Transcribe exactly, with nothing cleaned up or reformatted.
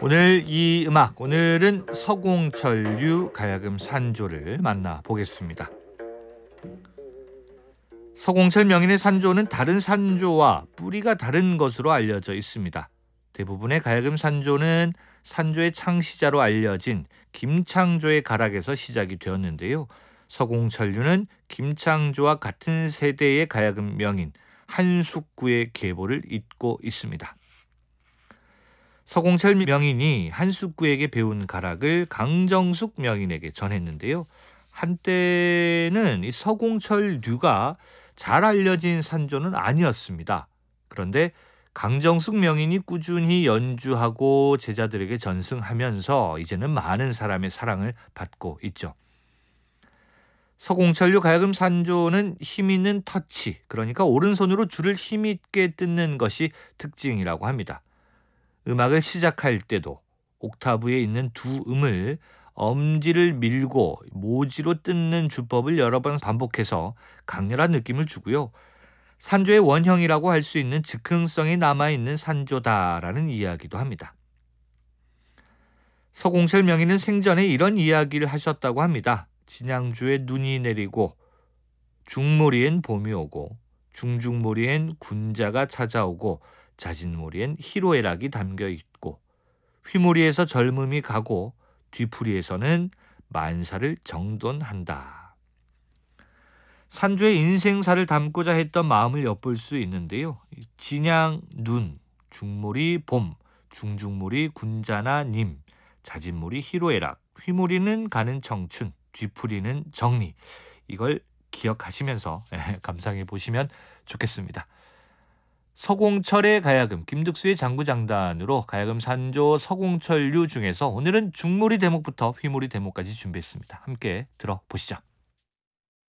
오늘 이 음악, 오늘은 서공철류 가야금 산조를 만나보겠습니다. 서공철 명인의 산조는 다른 산조와 뿌리가 다른 것으로 알려져 있습니다. 대부분의 가야금 산조는 산조의 창시자로 알려진 김창조의 가락에서 시작이 되었는데요. 서공철류는 김창조와 같은 세대의 가야금 명인 한숙구의 계보를 잇고 있습니다. 서공철 명인이 한숙구에게 배운 가락을 강정숙 명인에게 전했는데요. 한때는 이 서공철류가 잘 알려진 산조는 아니었습니다. 그런데 강정숙 명인이 꾸준히 연주하고 제자들에게 전승하면서 이제는 많은 사람의 사랑을 받고 있죠. 서공철류 가야금 산조는 힘있는 터치, 그러니까 오른손으로 줄을 힘있게 뜯는 것이 특징이라고 합니다. 음악을 시작할 때도 옥타브에 있는 두 음을 엄지를 밀고 모지로 뜯는 주법을 여러 번 반복해서 강렬한 느낌을 주고요. 산조의 원형이라고 할 수 있는 즉흥성이 남아있는 산조다라는 이야기도 합니다. 서공철 명인은 생전에 이런 이야기를 하셨다고 합니다. 진양주에 눈이 내리고 중모리엔 봄이 오고 중중모리엔 군자가 찾아오고 자진모리엔 희로애락이 담겨있고 휘모리에서 젊음이 가고 뒤풀이에서는 만사를 정돈한다. 산조의 인생사를 담고자 했던 마음을 엿볼 수 있는데요. 진양 눈, 중모리 봄, 중중모리 군자나 님, 자진모리 희로애락, 휘모리는 가는 청춘, 뒤풀이는 정리. 이걸 기억하시면서 감상해 보시면 좋겠습니다. 서공철의 가야금, 김득수의 장구장단으로 가야금 산조 서공철류 중에서 오늘은 중모리 대목부터 휘모리 대목까지 준비했습니다. 함께 들어보시죠.